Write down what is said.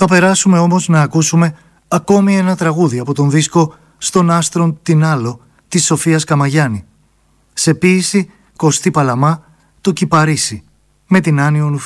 Θα περάσουμε όμως να ακούσουμε ακόμη ένα τραγούδι από τον δίσκο «Στον άστρον την άλλο» της Σοφίας Καμαγιάννη. Σε ποίηση Κωστή Παλαμά, το Κυπαρίσι, με την Άννη Ονουφρίου.